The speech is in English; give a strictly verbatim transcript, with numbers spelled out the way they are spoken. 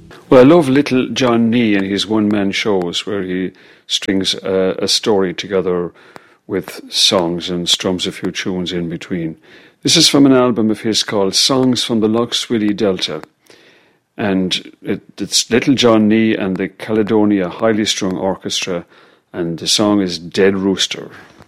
Well, I love Little John Nee and his one-man shows where he strings a, a story together with songs and strums a few tunes in between. This is from an album of his called Songs from the Lough Swilly Delta. And it, it's Little John Nee and the Caledonia Highly Strung Orchestra, and the song is Dead Rooster.